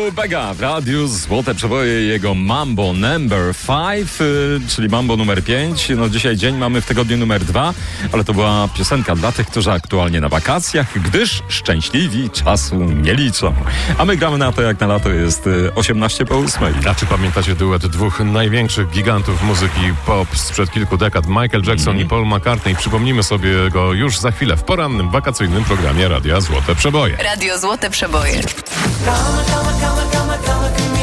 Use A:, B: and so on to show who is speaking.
A: Bega w radiu Złote Przeboje, jego Mambo Number 5, czyli Mambo numer 5. No dzisiaj dzień mamy w tygodniu numer 2, ale to była piosenka dla tych, którzy aktualnie na wakacjach, gdyż szczęśliwi czasu nie liczą. A my gramy na to, jak na lato jest 18:08.
B: A czy pamiętacie duet dwóch największych gigantów muzyki pop sprzed kilku dekad, Michael Jackson i Paul McCartney? Przypomnimy sobie go już za chwilę w porannym, wakacyjnym programie Radia Złote Przeboje.
C: Radio Złote Przeboje.
D: Come, come, come, come, come, come, come.